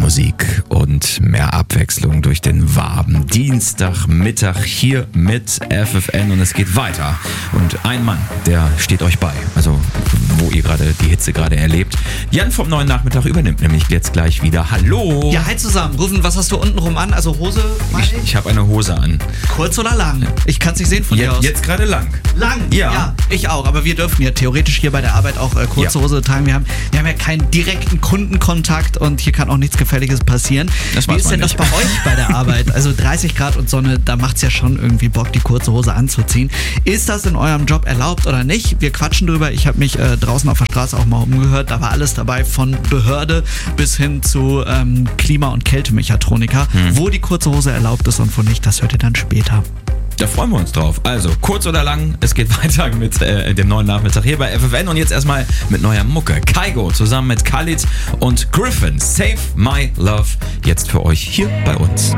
Musik und mehr Abwechslung durch den warmen Dienstagmittag hier mit FFN und es geht weiter. Und ein Mann, der steht euch bei, also wo ihr gerade die Hitze gerade erlebt. Jan vom neuen Nachmittag übernimmt nämlich jetzt gleich wieder. Hallo! Ja, hi zusammen. Rufen, was hast du untenrum an? Also Hose? Ich habe eine Hose an. Kurz oder lang? Ich kann es nicht sehen von dir aus. Jetzt gerade lang. Lang? Ja. Ich auch, aber wir dürfen ja theoretisch hier bei der Arbeit auch kurze Hose tragen. Wir haben ja keinen direkten Kundenkontakt und hier kann auch nichts Gefälliges passieren. Wie ist denn das bei euch bei der Arbeit? Also 30 Grad und Sonne, da macht es ja schon irgendwie Bock, die kurze Hose anzuziehen. Ist das in eurem Job erlaubt oder nicht? Wir quatschen drüber. Ich habe mich draußen auf der Straße auch mal umgehört. Da war alles dabei, von Behörde bis hin zu Klima- und Kältemechatroniker. Wo die kurze Hose erlaubt ist und wo nicht, das hört ihr dann später. Da freuen wir uns drauf. Also, kurz oder lang, es geht weiter mit dem neuen Nachmittag hier bei FFN und jetzt erstmal mit neuer Mucke. Kygo zusammen mit Khalid und Griffin. Save My Love. Jetzt für euch hier bei uns.